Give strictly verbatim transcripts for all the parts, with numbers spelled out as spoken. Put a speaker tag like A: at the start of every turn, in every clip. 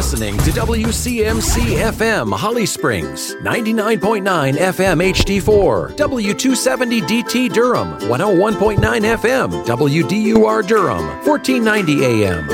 A: listening to W C M C F M Holly Springs, ninety-nine point nine F M H D four, W two seventy D T Durham, one oh one point nine F M, W D U R Durham, fourteen ninety A M.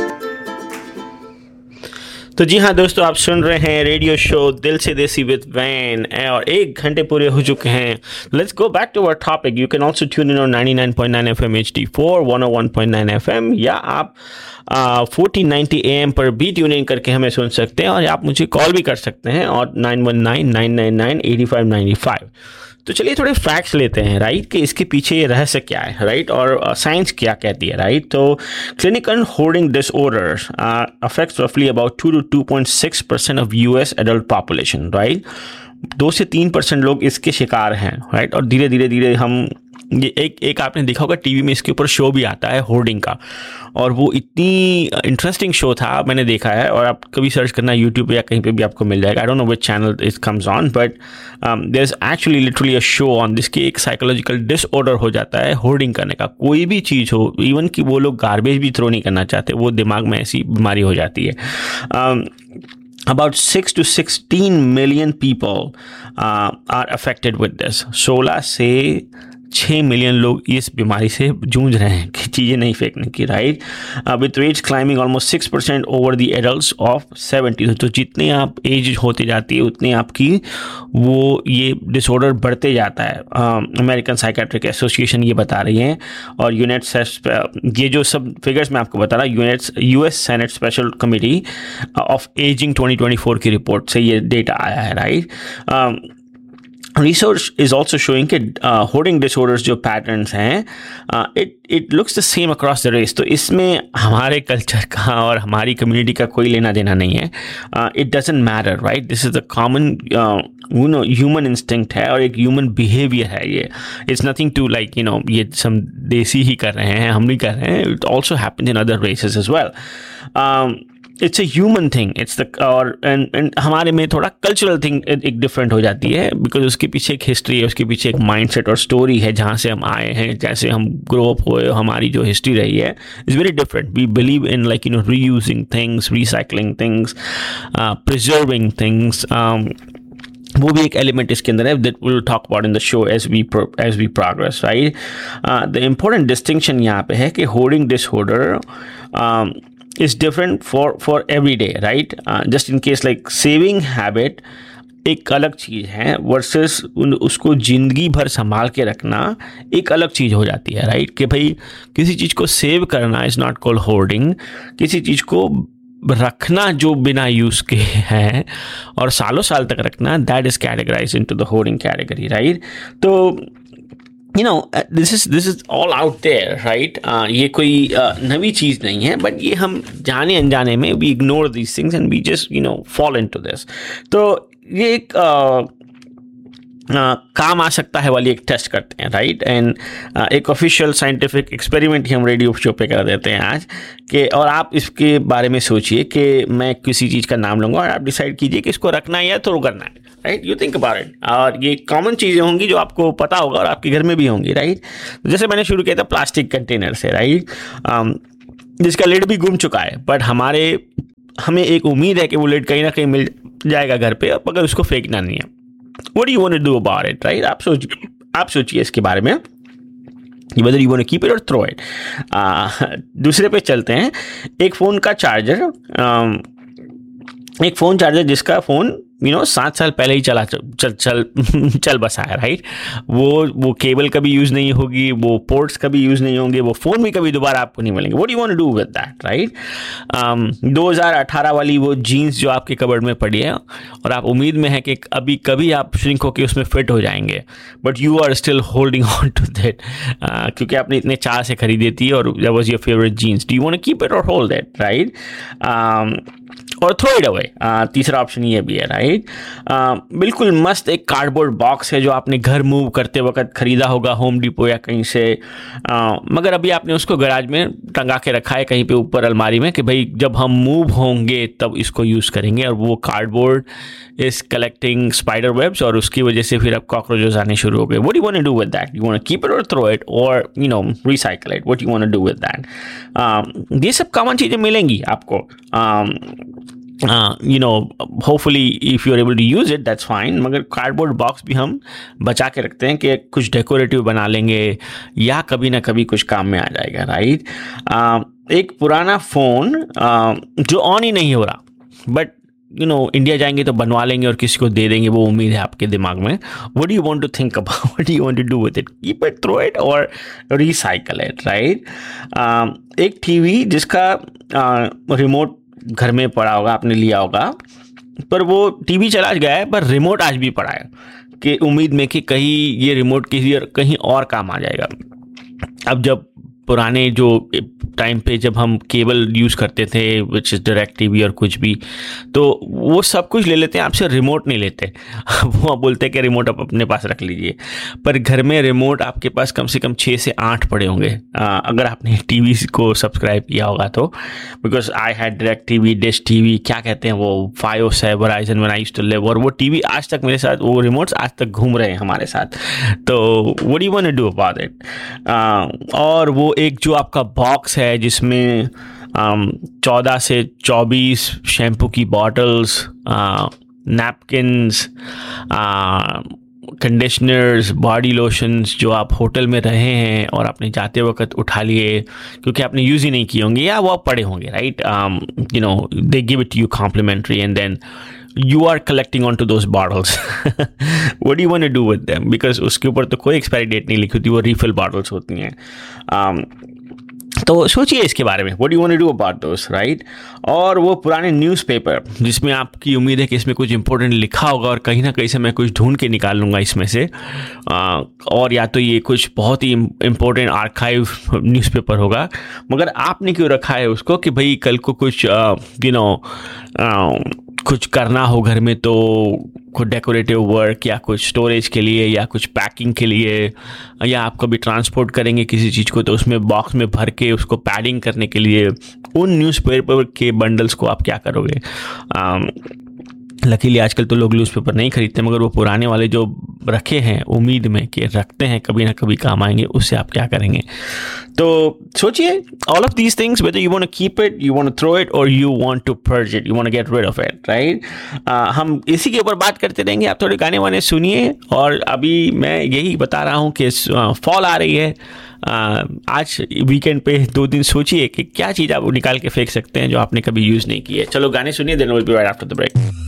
B: तो जी हाँ दोस्तों, आप सुन रहे हैं radio show दिल से देसी with van और एक घंटे पूरे हो चुके हैं. Let's go back to our topic. You can also tune in on ninety-nine point nine F M H D four, one oh one point nine F M, या आप fourteen ninety A M पर भी tune in करके हमें सुन सकते हैं, और आप मुझे कॉल भी कर सकते हैं और nine one nine, nine nine nine, eight five nine five. तो चलिए थोड़े फैक्ट्स लेते हैं, राइट, कि इसके पीछे ये रहस्य क्या है, राइट, और साइंस क्या कहती है, राइट. तो क्लिनिकल होर्डिंग डिसऑर्डर अफेक्ट्स रफली about two to two point six percent of US adult population, right. दो से तीन परसेंट लोग इसके शिकार हैं, राइट. और धीरे धीरे धीरे हम ये एक एक आपने देखा होगा टीवी में इसके ऊपर शो भी आता है होर्डिंग का, और वो इतनी इंटरेस्टिंग शो था, मैंने देखा है, और आप कभी सर्च करना यूट्यूब पे या कहीं पे भी आपको मिल जाएगा. I don't know which channel it comes on, but there is actually literally a show on this कि एक साइकोलॉजिकल डिसऑर्डर हो जाता है होर्डिंग करने का. कोई भी चीज़ हो, इवन कि वो लोग गार्बेज भी थ्रो नहीं करना चाहते, वो दिमाग में ऐसी बीमारी हो जाती है. um, About six to sixteen million people uh, are affected with this. सोलह से छः मिलियन लोग इस बीमारी से जूझ रहे हैं कि चीज़ें नहीं फेंकने की, right. With rates climbing almost six percent over the adults of seventy. तो जितने आप एज होते जाती है उतनी आपकी वो ये डिसऑर्डर बढ़ते जाता है. अमेरिकन साइकेट्रिक एसोसिएशन ये बता रही हैं, और यूनाइटेड ये जो सब फिगर्स मैं आपको बता रहा हूँ, US US senate special committee of ageing twenty twenty-four की रिपोर्ट से ये डेटा आया है, right. Research is also showing कि uh, hoarding disorders जो patterns हैं, uh, it it looks the same across the race. तो इसमें हमारे कल्चर का और हमारी कम्युनिटी का कोई लेना देना नहीं है. uh, it doesn't matter, right? This is the common uh, you know human instinct है, और एक human behavior है ये. It's nothing to like you know ये some देसी ही कर रहे हैं, हम नहीं कर रहे हैं. It also happens in other races as well. um, it's a human thing. It's the और एंड एंड हमारे में थोड़ा कल्चरल थिंग एक डिफरेंट हो जाती है, बिकॉज उसके पीछे एक हिस्ट्री है, उसके पीछे एक माइंडसेट और स्टोरी है, जहाँ से हम आए हैं, जैसे हम ग्रो अप हुए, हमारी जो हिस्ट्री रही है is very different. We believe in like you know reusing things, recycling things, preserving things. वो भी एक एलिमेंट इसके अंदर है that will talk about in the show as we as we progress, right. The important distinction यहाँ पे है कि hoarding disorder is different for for every day, right. uh, just in case like saving habit एक अलग चीज़ है versus उसको ज़िंदगी भर संभाल के रखना एक अलग चीज़ हो जाती है, राइट. कि भाई किसी चीज़ को सेव करना इज़ नॉट कॉल्ड होर्डिंग. किसी चीज़ को रखना जो बिना यूज़ के है और सालों साल तक रखना, that is categorise into the hoarding category, right. तो you know uh, this is this is all out there, right. uh, ये कोई uh, नवी चीज़ नहीं है, बट ये हम जाने अनजाने में we ignore these things and we just you know fall into this. तो ये एक uh, uh, काम आ सकता है वाली एक टेस्ट करते हैं, राइट. एंड uh, एक ऑफिशियल साइंटिफिक एक्सपेरिमेंट ही हम रेडियो शो पे कर देते हैं आज कि, और आप इसके बारे में सोचिए कि मैं किसी चीज़ का नाम लूँगा और आप डिसाइड कीजिए कि इसको रखना है या थ्रो करना है, right. You think about it. और ये कॉमन चीज़ें होंगी जो आपको पता होगा और आपके घर में भी होंगी, राइट. जैसे मैंने शुरू किया था प्लास्टिक कंटेनर से, राइट, um, जिसका लिड भी गुम चुका है, बट हमारे हमें एक उम्मीद है कि वो लिड कहीं ना कहीं मिल जाएगा घर पे, मगर उसको फेंकना नहीं है. What do you want to do about it, right. आप सोच आप सोचिए इसके बारे में, whether you want to keep it or throw it. uh, दूसरे पे चलते हैं. एक फ़ोन का चार्जर, um, एक फ़ोन चार्जर जिसका फ़ोन यू नो सात साल पहले ही चला चल चल चल बसा है, राइट. वो वो केबल कभी यूज़ नहीं होगी, वो पोर्ट्स कभी यूज़ नहीं होंगे, वो फ़ोन भी कभी दोबारा आपको नहीं मिलेंगे. What do you want to do with that, right. दो हज़ार अठारह वाली वो जीन्स जो आपके कबर्ड में पड़ी है और आप उम्मीद में है कि अभी कभी आप श्रिंक होकर उसमें फिट हो जाएंगे, but you are still holding on to that क्योंकि आपने इतने चाह से खरीदी थी और that was your favourite jeans. Do you want to keep it और होल्ड इट, राइट, और थ्रो इट अवे. तीसरा ऑप्शन ये भी है, राइट. बिल्कुल मस्त एक कार्डबोर्ड बॉक्स है जो आपने घर मूव करते वक्त ख़रीदा होगा होम डिपो या कहीं से, uh, मगर अभी आपने उसको गैराज में टंगा के रखा है कहीं पे ऊपर अलमारी में कि भाई जब हम मूव होंगे तब इसको यूज़ करेंगे. और वो cardboard is collecting spider webs और उसकी वजह से फिर अब कॉकरोचेस आने शुरू हो गए. What do you want to do with that? You want to keep it और थ्रो इट और you know recycle it? What you want to do with that? ये सब कॉमन चीज़ें मिलेंगी आपको. um, you know hopefully if you are able to use it that's fine, मगर cardboard box भी हम बचा के रखते हैं कि कुछ डेकोरेटिव बना लेंगे या कभी ना कभी कुछ काम में आ जाएगा, राइट। uh, एक पुराना फ़ोन uh, जो ऑन ही नहीं हो रहा, बट यू नो इंडिया जाएंगे तो बनवा लेंगे और किसी को दे देंगे, वो उम्मीद है आपके दिमाग में। What do you want to think about, what do you want to do with it, keep it, throw it और रिसाइकल इट, राइट। एक टीवी जिसका रिमोट uh, घर में पड़ा होगा, आपने लिया होगा, पर वो टीवी चला गया है पर रिमोट आज भी पड़ा है कि उम्मीद में कि कहीं ये रिमोट किसी और कहीं और काम आ जाएगा। अब जब पुराने जो टाइम पे जब हम केबल यूज़ करते थे विच इज़ डायरेक्ट टीवी और कुछ भी, तो वो सब कुछ ले लेते हैं, आपसे रिमोट नहीं लेते। वो आप बोलते हैं कि रिमोट आप अपने पास रख लीजिए, पर घर में रिमोट आपके पास कम से कम छः से आठ पड़े होंगे अगर आपने टीवी को सब्सक्राइब किया होगा तो। Because I had direct TV, dish TV, क्या कहते हैं वो, फायो से Verizon when I used to live, और वो टीवी आज तक मेरे साथ, वो रिमोट्स आज तक घूम रहे हैं हमारे साथ। तो what do you want to do about it. और वो एक जो आपका बॉक्स है जिसमें चौदह से चौबीस शैम्पू की bottles, napkins, conditioners, body lotions जो आप होटल में रहे हैं और आपने जाते वक्त उठा लिए क्योंकि आपने यूज़ ही नहीं किए होंगे या वो आप पड़े होंगे, right. You know they give it you complementary and then you are collecting onto those bottles. What do you want to do with them? Because उसके ऊपर तो कोई एक्सपायरी डेट नहीं लिखी होती, वो रिफिल बॉटल्स होती हैं। um, तो सोचिए इसके बारे में, what do you want to do about those, right? और वो पुराने न्यूज़पेपर जिसमें आपकी उम्मीद है कि इसमें कुछ इंपॉर्टेंट लिखा होगा और कहीं ना कहीं से मैं कुछ ढूंढ के निकाल लूँगा इसमें से, आ, और या तो ये कुछ बहुत ही इम्पोर्टेंट आर्काइव न्यूज़पेपर होगा, मगर आपने क्यों रखा है उसको कि भाई कल को कुछ यू नो कुछ करना हो घर में तो कुछ डेकोरेटिव वर्क या कुछ स्टोरेज के लिए या कुछ पैकिंग के लिए, या आप कभी ट्रांसपोर्ट करेंगे किसी चीज़ को तो उसमें बॉक्स में भर के उसको पैडिंग करने के लिए उन न्यूज़पेपर के बंडल्स को आप क्या करोगे। लकीली आजकल तो लोग न्यूज़पेपर नहीं खरीदते, मगर वो पुराने वाले जो रखे हैं उम्मीद में कि रखते हैं कभी ना कभी काम आएंगे, उससे आप क्या करेंगे। तो सोचिए, all of these things, whether you want to keep it, you want to throw it और you want to purge it, you want to get rid of it, right. हम इसी के ऊपर बात करते रहेंगे, आप थोड़े गाने वाने सुनिए। और अभी मैं यही बता रहा हूँ कि फॉल आ रही है, uh, आज वीकेंड पे दो दिन सोचिए कि क्या चीज़ आप निकाल के फेंक सकते हैं जो आपने कभी यूज़ नहीं की है। चलो गाने सुनिए, then will be right after the break.